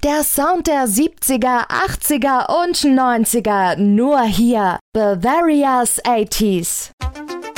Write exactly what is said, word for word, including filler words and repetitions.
Der Sound der siebziger, achtziger und neunziger, nur hier. Bavaria's achtziger.